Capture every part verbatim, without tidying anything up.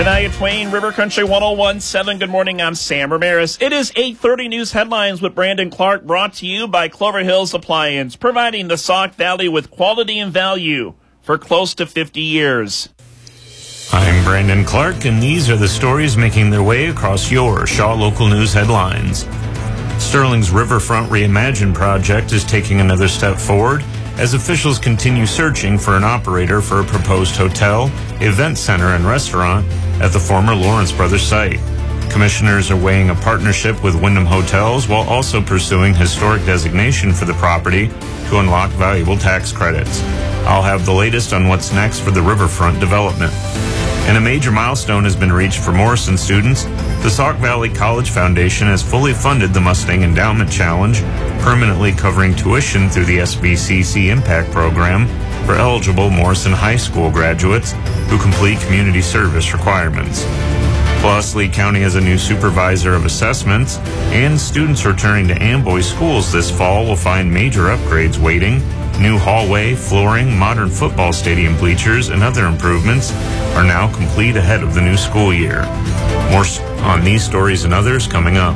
Shania Twain, River Country one oh one point seven. Good morning, I'm Sam Ramirez. It is eight thirty News Headlines with Brandon Clark, brought to you by Clover Hills Appliance, providing the Sauk Valley with quality and value for close to fifty years. I'm Brandon Clark, and these are the stories making their way across your Shaw Local News Headlines. Sterling's Riverfront Reimagine project is taking another step forward as officials continue searching for an operator for a proposed hotel, event center, and restaurant at the former Lawrence Brothers site. Commissioners are weighing a partnership with Wyndham Hotels while also pursuing historic designation for the property to unlock valuable tax credits. I'll have the latest on what's next for the Riverfront development. And a major milestone has been reached for Morrison students. The Sauk Valley College Foundation has fully funded the Mustang Endowment Challenge, permanently covering tuition through the S B C C Impact Program for eligible Morrison High School graduates who complete community service requirements. Plus, Lee County has a new supervisor of assessments, and students returning to Amboy schools this fall will find major upgrades waiting. New hallway, flooring, modern football stadium bleachers, and other improvements are now complete ahead of the new school year. More on these stories and others coming up.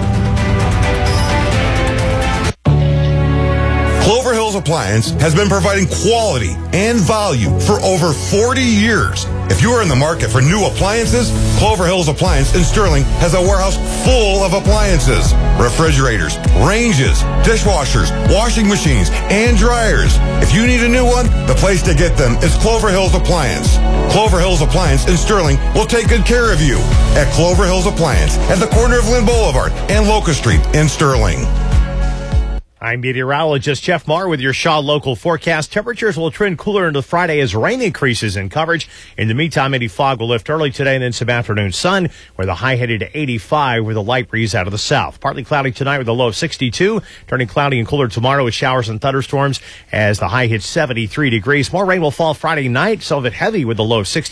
Clover Hills Appliance has been providing quality and value for over forty years. If you are in the market for new appliances, Clover Hills Appliance in Sterling has a warehouse full of appliances, refrigerators, ranges, dishwashers, washing machines, and dryers. If you need a new one, the place to get them is Clover Hills Appliance. Clover Hills Appliance in Sterling will take good care of you at Clover Hills Appliance at the corner of Lynn Boulevard and Locust Street in Sterling. I'm meteorologist Jeff Marr with your Shaw Local forecast. Temperatures will trend cooler into Friday as rain increases in coverage. In the meantime, any fog will lift early today and then some afternoon sun, where the high headed to eighty-five with a light breeze out of the south. Partly cloudy tonight with a low of sixty-two, turning cloudy and cooler tomorrow with showers and thunderstorms as the high hits seventy-three degrees. More rain will fall Friday night, some of it heavy with a low of sixty.